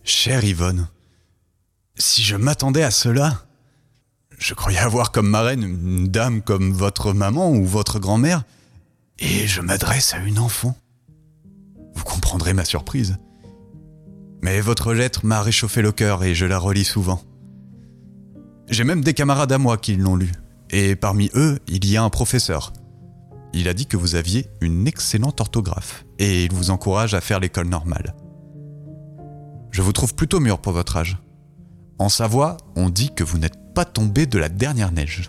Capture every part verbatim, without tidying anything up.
Chère Yvonne, si je m'attendais à cela, je croyais avoir comme marraine une dame comme votre maman ou votre grand-mère, et je m'adresse à une enfant. Vous comprendrez ma surprise. Mais votre lettre m'a réchauffé le cœur et je la relis souvent. J'ai même des camarades à moi qui l'ont lue, et parmi eux, il y a un professeur. Il a dit que vous aviez une excellente orthographe, et il vous encourage à faire l'école normale. Je vous trouve plutôt mûr pour votre âge. En Savoie, on dit que vous n'êtes pas tombé de la dernière neige.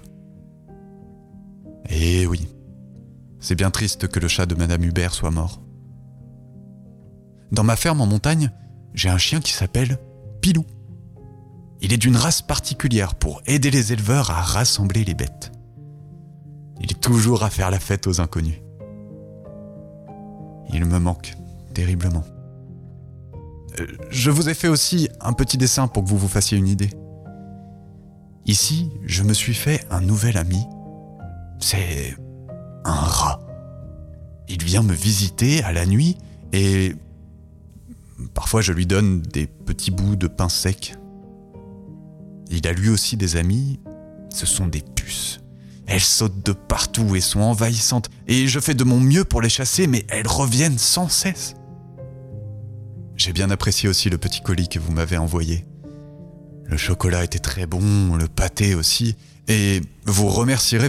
Eh oui, c'est bien triste que le chat de Madame Hubert soit mort. Dans ma ferme en montagne, j'ai un chien qui s'appelle Pilou. Il est d'une race particulière pour aider les éleveurs à rassembler les bêtes. Il est toujours à faire la fête aux inconnus. Il me manque terriblement. Euh, je vous ai fait aussi un petit dessin pour que vous vous fassiez une idée. Ici, je me suis fait un nouvel ami. C'est un rat. Il vient me visiter à la nuit et parfois je lui donne des petits bouts de pain sec. Il a lui aussi des amis, ce sont des puces. Elles sautent de partout et sont envahissantes, et je fais de mon mieux pour les chasser, mais elles reviennent sans cesse. J'ai bien apprécié aussi le petit colis que vous m'avez envoyé. Le chocolat était très bon, le pâté aussi, et vous remercierez